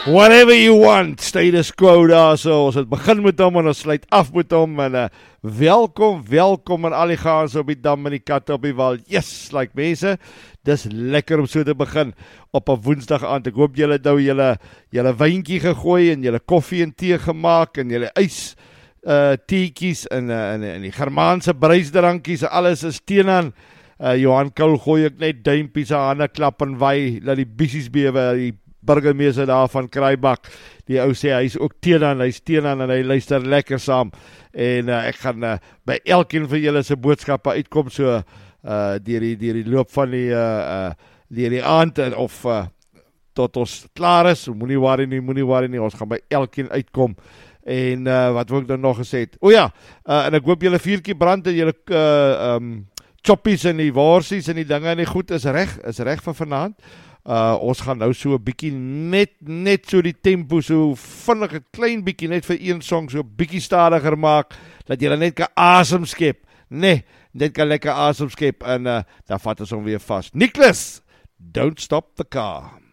Whatever you want, status quo daar so. Ons het begin met hom en ons sluit af met hom en welkom aan al die gaans op die dam en die katte op die wal. Yes, like mense, dis lekker om so te begin op 'n woensdag aand. Ek hoop julle nou julle wyntjie gegooi en julle koffie en tee gemaak en julle ys teetjies en die Germaanse bruisdrankies, alles is teenaan. Johan Koul gooi ek net duimpies aan hande klap en wy, laat die bissies bewe, die burgemeester daar van Kraaibak, die ou sê, hy is ook teenaan en hy luister lekker saam, en ek gaan by elkeen van julle se boodskappe uitkom, so deur die loop van die aand, of tot ons klaar is, moenie worry nie, ons gaan by elkeen uitkom, en wat wil ek dan nog gesê het, en ek hoop julle vuurtjie brand, en julle choppies en die worsies en die dinge en die goed is reg vir vanaand. Ons gaan nou so 'n bietjie net so die tempo so vinnig 'n klein bietjie net vir een song so 'n bietjie stadiger maak dat jy net kan asem skep. Net kan lekker asem skep en dan vat ons hom weer vas. Nicholas, don't stop the car.